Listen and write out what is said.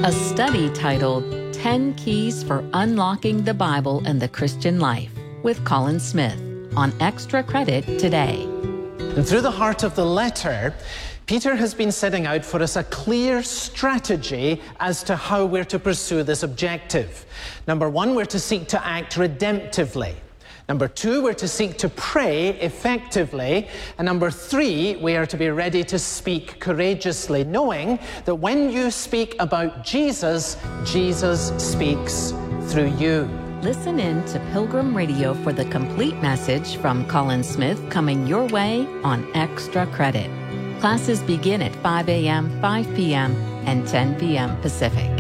A study titled 10 Keys for Unlocking the Bible and the Christian Life with Colin Smith on Extra Credit today. And through the heart of the letter, Peter has been setting out for us a clear strategy as to how we're to pursue this objective. Number one, we're to seek to act redemptively. Number two, we're to seek to pray effectively. And number three, we are to be ready to speak courageously, knowing that when you speak about Jesus, Jesus speaks through you. Listen in to Pilgrim Radio for the complete message from Colin Smith coming your way on Extra Credit. Classes begin at 5 a.m., 5 p.m., and 10 p.m. Pacific.